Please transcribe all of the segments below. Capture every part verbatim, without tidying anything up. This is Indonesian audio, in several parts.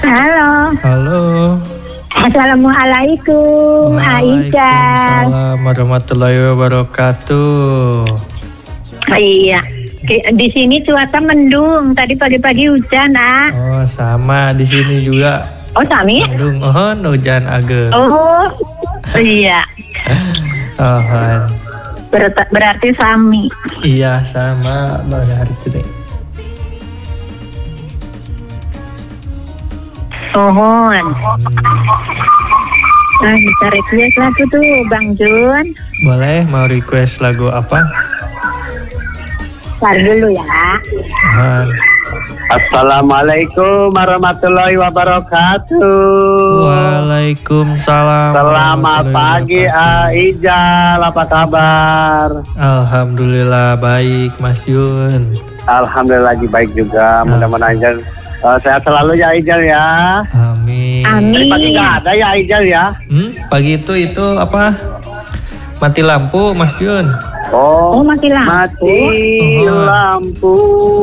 Halo. Halo. Assalamualaikum, Aisyah. Waalaikumsalam warahmatullahi wabarakatuh. Iya. Di sini cuaca mendung. Tadi pagi-pagi hujan, ah. Oh, sama di sini juga. Oh, Sami? Mendung, oh, hujan ageng. Oh, iya. Oh, Ber- berarti Sami. iya sama pada hari ini. Ohon. Nah, bisa request lagu tuh, Bang Jun. Boleh, mau request lagu apa? Tar dulu ya. Oh. Assalamualaikum warahmatullahi wabarakatuh. Waalaikumsalam. Selamat pagi Aijal, apa kabar? Alhamdulillah baik, Mas Jun. Alhamdulillah lagi baik juga. Mudah-mudahan Aijal uh, sehat selalu ya Aijal ya. Amin. Tadi pagi nggak ada ya Aijal ya? Hmm, pagi itu itu apa? Mati lampu, Mas Jun. Oh, Oh, mati lampu. mati Oh. lampu.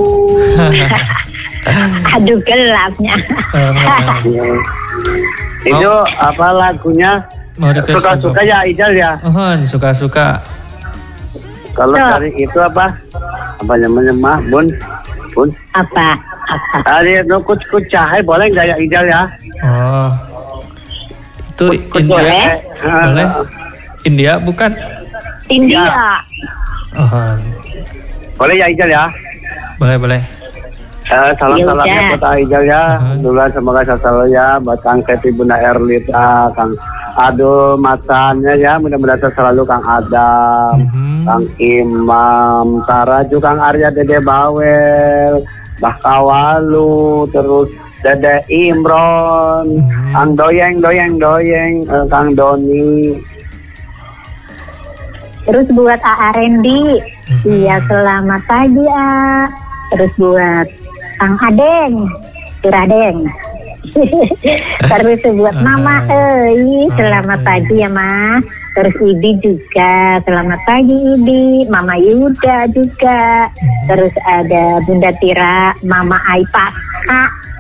Aduh, gelapnya. Oh, Itu apa lagunya? mau request Suka-suka lagu? ya Aijal ya. Oh, suka-suka. Kalau So. dari itu apa? Apa namanya mah bun? Bun? Apa? Apa? Ada no kuc kucahai boleh nggak ya Ijal ya? Oh. Itu Kuc India. boleh? Boleh? India bukan? India. Oh, Boleh ya Ijal ya? boleh boleh. Eh, salam Ya salamnya udah. buat Ijal ya. Uh-huh. Duluan semoga sehat selalu ya. Buat Kang Keti Bunda Erlita, Kang Aduh matanya ya. Mudah-mudahan sehat selalu Kang Adam, Mhm. Kang Imam, Saraju, Kang Arya, Dede Bawel, Bah Kawalu, terus Dede Imron, Mhm. Kang Doyeng, Doyeng, Doyeng, eh, Kang Doni. Terus buat A A Rendi. Mhm. Iya, selamat pagi, A. Terus buat Kang Adeng. Turadeng. Terus buat Mama Ei, selamat pagi ya, Ma. Terus Idi juga, selamat pagi Idi. Mama Yuda juga. Terus ada Bunda Tira, Mama Aipa, Kak.